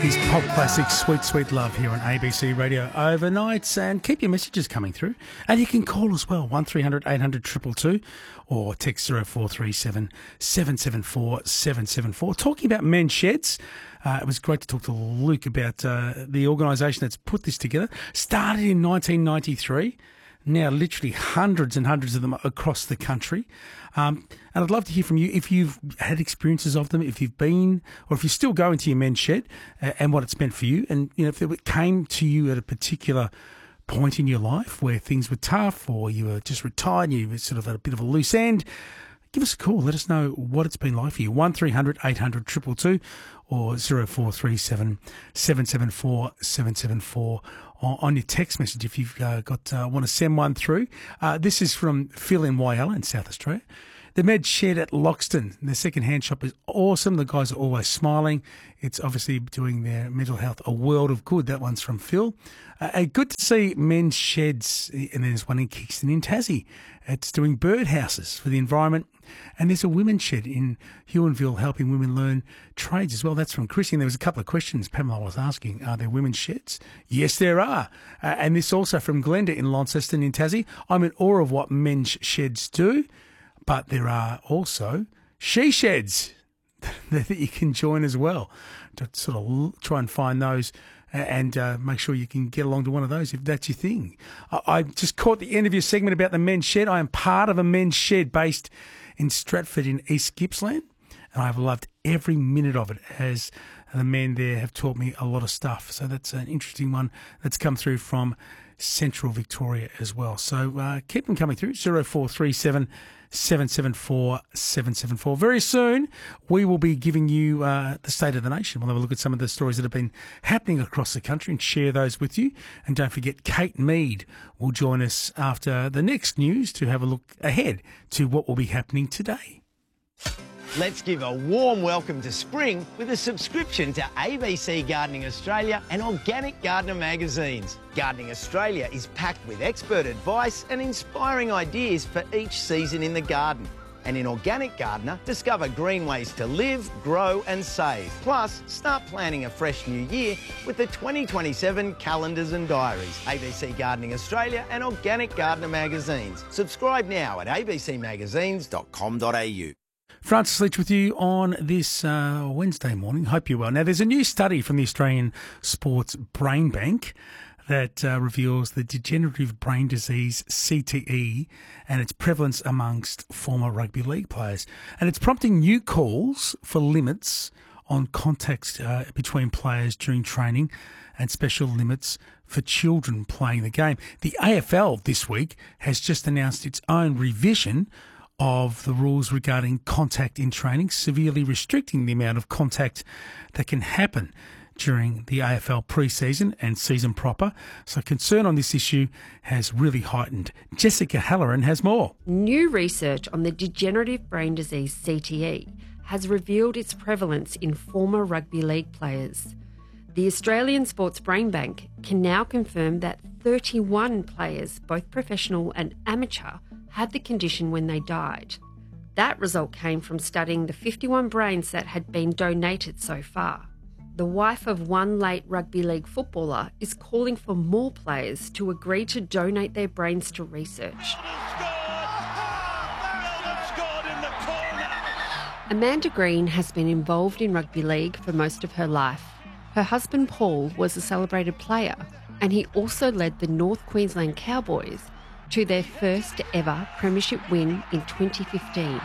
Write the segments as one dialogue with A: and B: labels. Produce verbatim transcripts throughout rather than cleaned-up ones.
A: These pop classics, Sweet Sweet Love, here on A B C Radio overnight. And keep your messages coming through. And you can call as well, one three hundred eight hundred two two two, or text zero four three seven seven seven four seven seven four. Talking about men's sheds, uh, it was great to talk to Luke about uh, the organisation that's put this together. Started in nineteen ninety-three. Now literally hundreds and hundreds of them across the country. Um, and I'd love to hear from you if you've had experiences of them, if you've been, or if you're still going to your men's shed, uh, and what it's meant for you. And, you know, if it came to you at a particular point in your life where things were tough, or you were just retired and you were sort of at a bit of a loose end, give us a call. Let us know what it's been like for you. one three hundred eight hundred two two two, or zero four three seven seven seven four seven seven four on your text message if you've uh, got uh, want to send one through. Uh, this is from Phil in Whyalla in South Australia. The Med Shed at Loxton, the second-hand shop, is awesome. The guys are always smiling. It's obviously doing their mental health a world of good. That one's from Phil. Uh, good to see men's sheds, and there's one in Kingston in Tassie. It's doing birdhouses for the environment. And there's a women's shed in Huonville helping women learn trades as well. That's from Chrissy. And there was a couple of questions Pamela was asking. Are there women's sheds? Yes, there are. Uh, and this also from Glenda in Launceston in Tassie. I'm in awe of what men's sheds do, but there are also she sheds that you can join as well. To sort of try and find those and uh, make sure you can get along to one of those if that's your thing. I, I just caught the end of your segment about the men's shed. I am part of a men's shed based in Stratford in East Gippsland, and I've loved every minute of it, as the men there have taught me a lot of stuff. So that's an interesting one that's come through from Central Victoria as well. So uh, keep them coming through, zero four three seven seven seven four seven seven four. Very soon we will be giving you uh, the State of the Nation. We'll have a look at some of the stories that have been happening across the country and share those with you. And don't forget, Kate Mead will join us after the next news to have a look ahead to what will be happening today.
B: Let's give a warm welcome to spring with a subscription to A B C Gardening Australia and Organic Gardener magazines. Gardening Australia is packed with expert advice and inspiring ideas for each season in the garden. And in Organic Gardener, discover green ways to live, grow and save. Plus, start planning a fresh new year with the twenty twenty-seven calendars and diaries. A B C Gardening Australia and Organic Gardener magazines. Subscribe now at a b c magazines dot com dot a u.
A: Francis Leach with you on this uh, Wednesday morning. Hope you're well. Now, there's a new study from the Australian Sports Brain Bank that uh, reveals the degenerative brain disease, C T E, and its prevalence amongst former rugby league players. And it's prompting new calls for limits on contact uh, between players during training and special limits for children playing the game. The A F L this week has just announced its own revision of the rules regarding contact in training, severely restricting the amount of contact that can happen during the A F L pre-season and season proper. So concern on this issue has really heightened. Jessica Halloran has more.
C: New research on the degenerative brain disease C T E has revealed its prevalence in former rugby league players. The Australian Sports Brain Bank can now confirm that thirty-one players, both professional and amateur, had the condition when they died. That result came from studying the fifty-one brains that had been donated so far. The wife of one late rugby league footballer is calling for more players to agree to donate their brains to research. Amanda Green has been involved in rugby league for most of her life. Her husband Paul was a celebrated player, and he also led the North Queensland Cowboys to their first ever premiership win in twenty fifteen.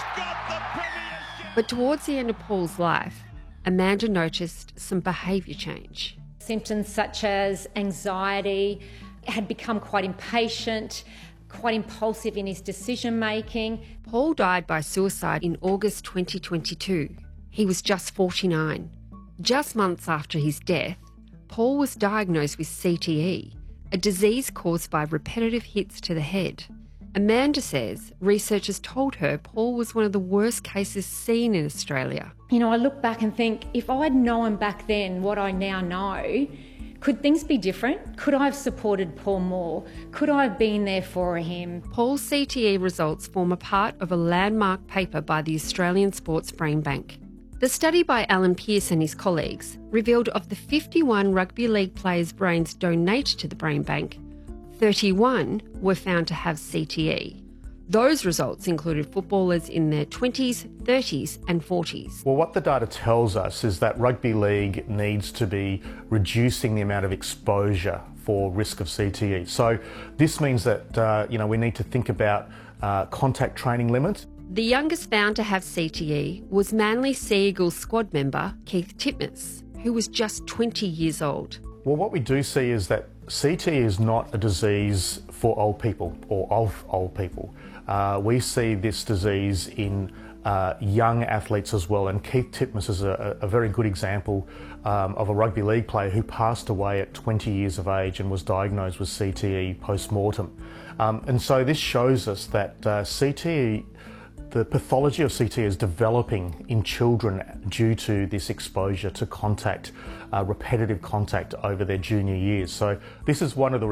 C: But towards the end of Paul's life, Amanda noticed some behaviour change.
D: Symptoms such as anxiety, had become quite impatient, quite impulsive in his decision making.
C: Paul died by suicide in August twenty twenty-two. He was just forty-nine. Just months after his death, Paul was diagnosed with C T E, a disease caused by repetitive hits to the head. Amanda says researchers told her Paul was one of the worst cases seen in Australia.
D: You know, I look back and think, if I'd known back then what I now know, could things be different? Could I have supported Paul more? Could I have been there for him?
C: Paul's C T E results form a part of a landmark paper by the Australian Sports Brain Bank. The study by Alan Pearce and his colleagues revealed of the fifty-one rugby league players' brains donated to the brain bank, thirty-one were found to have C T E. Those results included footballers in their twenties, thirties and forties.
E: Well, what the data tells us is that rugby league needs to be reducing the amount of exposure for risk of C T E. So this means that uh, you know, we need to think about uh, contact training limits.
C: The youngest found to have C T E was Manly Sea Eagles squad member Keith Titmus, who was just twenty years old.
E: Well, what we do see is that C T E is not a disease for old people or of old people. Uh, we see this disease in uh, young athletes as well, and Keith Titmus is a, a very good example um, of a rugby league player who passed away at twenty years of age and was diagnosed with C T E post-mortem. Um, and so this shows us that uh, C T E, the pathology of C T E is developing in children due to this exposure to contact, uh, repetitive contact over their junior years. So this is one of the